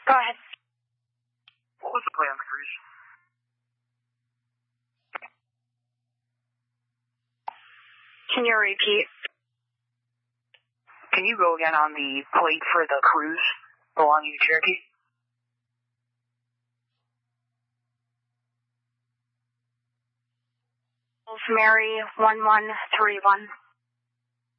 Go ahead. What was the play on the cruise? Can you repeat? Can you go again on the plate for the cruise belonging to Cherokee? Mary 1131.